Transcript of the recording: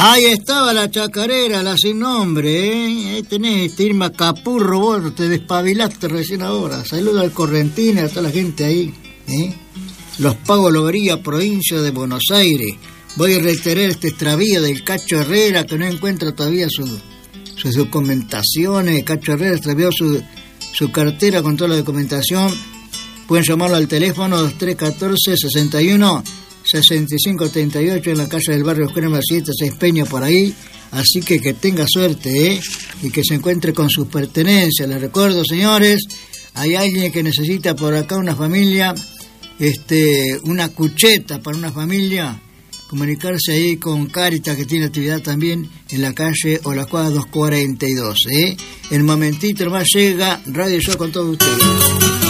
Ahí estaba la chacarera, la sin nombre, ¿eh? Ahí tenés, Irma Capurro, vos te despabilaste recién ahora. Saludo al Correntino, a toda la gente ahí, ¿eh? Los Pagos Lobería, provincia de Buenos Aires. Voy a reiterar este extravío del Cacho Herrera, que no encuentra todavía sus documentaciones. Cacho Herrera extravió su cartera con toda la documentación. Pueden llamarlo al teléfono 2314-61-6538 en la calle del barrio Crema 76 Peña, por ahí. Así que tenga suerte, y que se encuentre con sus pertenencias. Les recuerdo, señores, hay alguien que necesita por acá una familia, una cucheta para una familia. Comunicarse ahí con Cáritas, que tiene actividad también en la calle Olacuaga 242. En un momentito más llega Radio Show con todos ustedes.